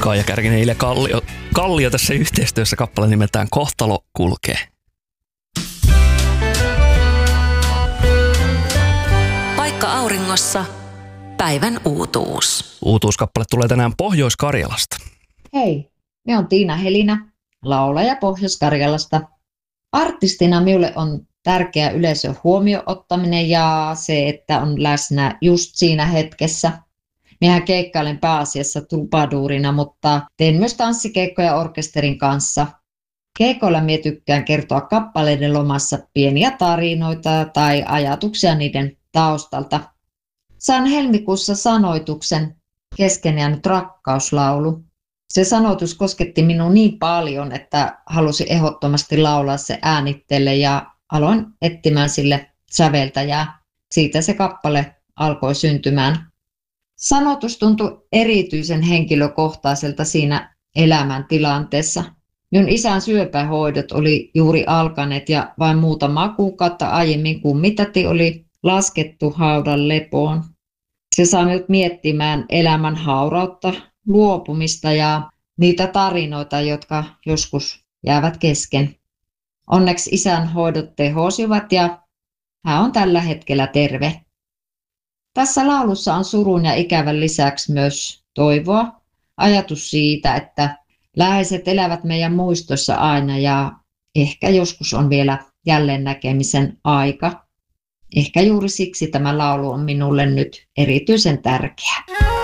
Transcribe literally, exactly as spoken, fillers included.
Kaija Kärkinen, Ilja Kallio, Kallio tässä yhteistyössä, kappale nimeltään Kohtalo kulkee. Paikka auringossa. Päivän uutuus. Uutuuskappale tulee tänään Pohjois-Karjalasta. Hei, me on Tiina Helinä, laulaja Pohjois-Karjalasta. Artistina minulle on tärkeä yleisön huomioon ottaminen ja se, että on läsnä just siinä hetkessä. Minähän keikkailen pääasiassa trubaduurina, mutta teen myös tanssikeikkoja orkesterin kanssa. Keikoilla minä tykkään kertoa kappaleiden lomassa pieniä tarinoita tai ajatuksia niiden taustalta. Sain helmikuussa sanoituksen Kesken jäänyt rakkauslaulu. Se sanoitus kosketti minua niin paljon, että halusin ehdottomasti laulaa se äänitteelle ja aloin etsimään sille säveltäjää. Siitä se kappale alkoi syntymään. Sanoitus tuntui erityisen henkilökohtaiselta siinä elämäntilanteessa. Minun isän syöpähoidot oli juuri alkaneet ja vain muutama kuukautta aiemmin kummitati oli laskettu haudan lepoon. Se sai minut miettimään elämän haurautta, luopumista ja niitä tarinoita, jotka joskus jäävät kesken. Onneksi isän hoidot tehosivat ja hän on tällä hetkellä terve. Tässä laulussa on surun ja ikävän lisäksi myös toivoa, ajatus siitä, että läheiset elävät meidän muistossa aina ja ehkä joskus on vielä jälleen näkemisen aika. Ehkä juuri siksi tämä laulu on minulle nyt erityisen tärkeä.